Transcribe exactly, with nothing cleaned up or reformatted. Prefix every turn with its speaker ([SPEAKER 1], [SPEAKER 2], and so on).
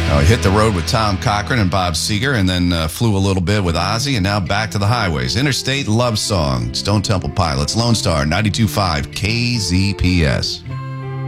[SPEAKER 1] Uh, hit the road with Tom Cochran and Bob Seger, and then uh, flew a little bit with Ozzy, and now back to the highways. Interstate Love Song, Stone Temple Pilots, Lone Star, ninety-two point five K Z P S.